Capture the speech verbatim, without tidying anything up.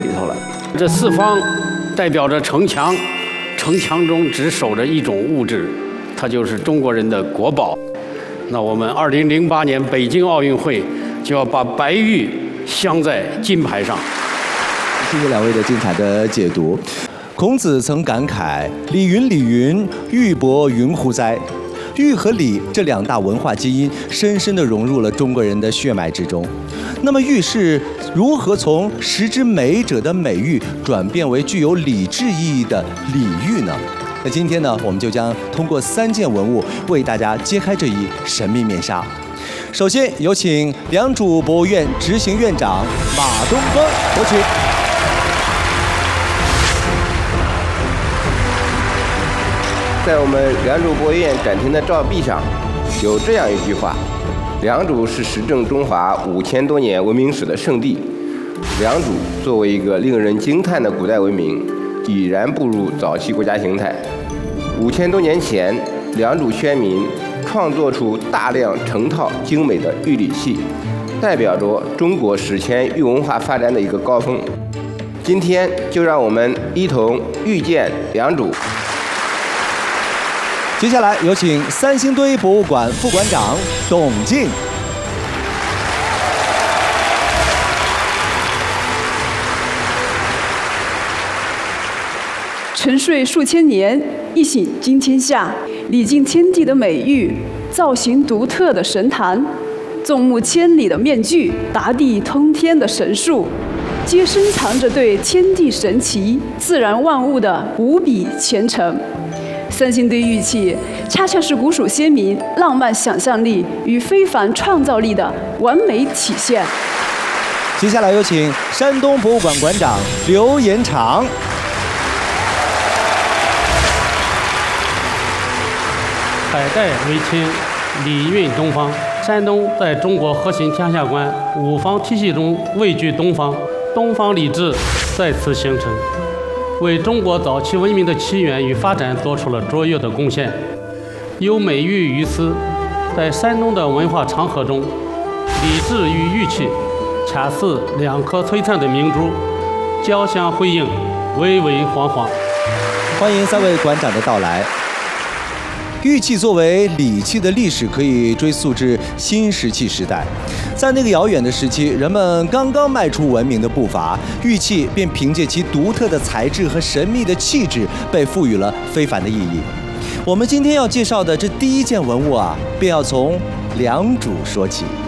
里头了。 这四方代表着城墙，城墙中只守着一种物质，它就是中国人的国宝。那我们二零零八年北京奥运会就要把白玉镶在金牌上。 谢谢两位的精彩的解读。孔子曾感慨：“礼云，礼云，玉帛云乎哉？”玉和礼这两大文化基因深深地融入了中国人的血脉之中。那么玉是如何从实之美者的美玉转变为具有礼制意义的礼玉呢？那今天呢，我们就将通过三件文物为大家揭开这一神秘面纱。首先有请良渚博物院执行院长马东风有请。 在我们良渚博物院展厅的照壁上，有这样一句话：“良渚是实证中华五千多年文明史的圣地。”良渚作为一个令人惊叹的古代文明，已然步入早期国家形态。五千多年前，良渚宣民创作出大量成套精美的玉礼器，代表着中国史前玉文化发展的一个高峰。今天就让我们一同遇见良渚。 接下来有请三星堆博物馆副馆长董静。 沉睡数千年，一醒惊天下。礼敬天地的美玉，造型独特的神坛，纵目千里的面具，达地通天的神树，皆深藏着对天地神奇、自然万物的无比虔诚。三星堆玉器恰恰是古蜀先民浪漫想象力与非凡创造力的完美体现。 接下来有请山东博物馆馆长刘延长。 百代为亲，礼运东方。山东在中国核心天下观五方体系中位居东方，东方礼制在此形成，为中国早期文明的起源与发展做出了卓越的贡献。有美玉于斯，在山东的文化长河中，礼制与玉器恰似两颗璀璨的明珠，交相辉映，巍巍煌煌。 欢迎三位馆长的到来。玉器作为礼器的历史可以追溯至新石器时代，在那个遥远的时期，人们刚刚迈出文明的步伐，玉器便凭借其独特的材质和神秘的气质，被赋予了非凡的意义。我们今天要介绍的这第一件文物啊，便要从良渚说起。